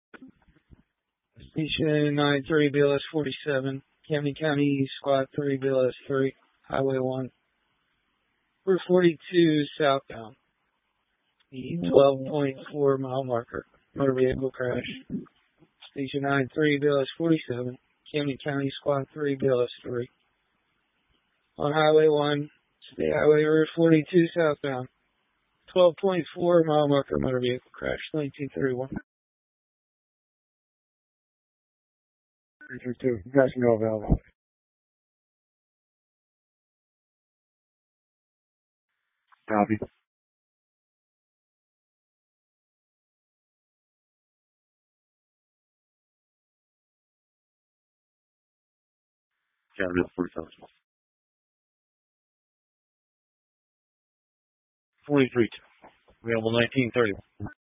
Station 93, BLS 47, Camden County, Squad 3, BLS 3, Highway 1. Route 42 southbound. The 12.4 mile marker. Motor vehicle crash. Station 93, BLS 47, Camden County, Squad 3, BLS 3. On Highway 1, State Highway Route 42 southbound. 12.4 mile marker. Motor vehicle crash. 1931. 332. Passing no available. Copy. County 47. 43. Available 1930.